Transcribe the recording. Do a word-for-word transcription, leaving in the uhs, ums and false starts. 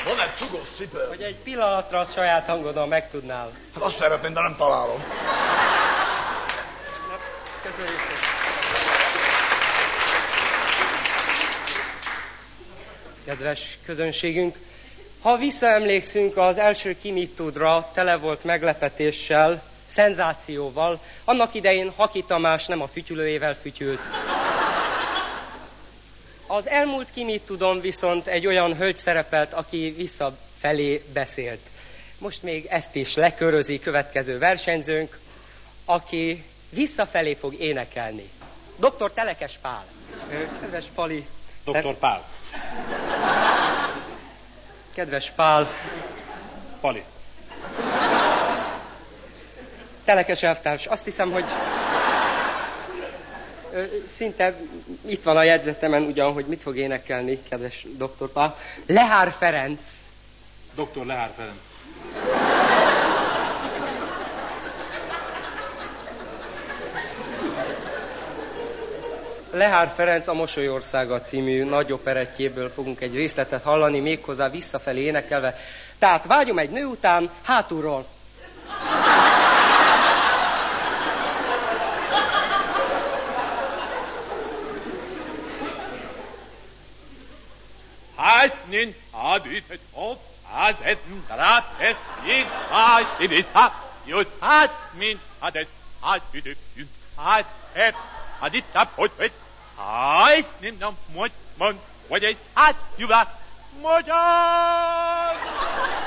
Van egy cugos cipő. Hogy egy pillanatra a saját hangodon megtudnál. Hát azt szeretném, de nem találom. Na, köszönjük. Kedves közönségünk, ha visszaemlékszünk, az első Ki mit tudra tele volt meglepetéssel, szenzációval. Annak idején Haki Tamás nem a fütyülőjével fütyült. Az elmúlt Ki mit tudom viszont egy olyan hölgy szerepelt, aki visszafelé beszélt. Most még ezt is lekörözi következő versenyzőnk, aki visszafelé fog énekelni. doktor Telekes Pál. Kedves Pali. doktor Pál. Kedves Pál. Pali. Telekes elvtárs, azt hiszem, hogy ö, szinte itt van a jegyzetemen ugyan, hogy mit fog énekelni, kedves doktor Pál. Lehár Ferenc. doktor Lehár Ferenc. Lehár Ferenc a Mosolyországa című nagy operettjéből fogunk egy részletet hallani, méghozzá visszafelé énekelve. Tehát vágyom egy nő után, hátulról. Hasnin adütet op, azetten gratis, jid hasidisa, jut hasmin adet, adütet, jut haset, adita potvet, hasnin nam mot, mon, vagy egy hát, jubla, mojan!